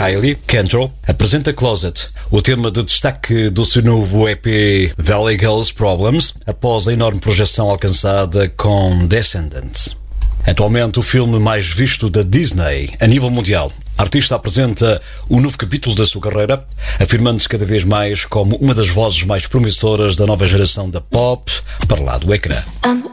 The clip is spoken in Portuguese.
Kylie Cantrell apresenta Closet, o tema de destaque do seu novo EP Valley Girls Problems, após a enorme projeção alcançada com Descendants. Atualmente o filme mais visto da Disney a nível mundial. A artista apresenta um novo capítulo da sua carreira, afirmando-se cada vez mais como uma das vozes mais promissoras da nova geração da pop para lá do ecrã.